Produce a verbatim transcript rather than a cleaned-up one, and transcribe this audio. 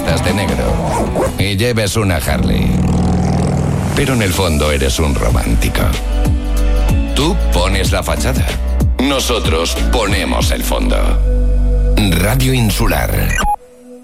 vistas de negro y lleves una Harley. Pero en el fondo eres un romántico. Tú pones la fachada. Nosotros ponemos el fondo. Radio Insular.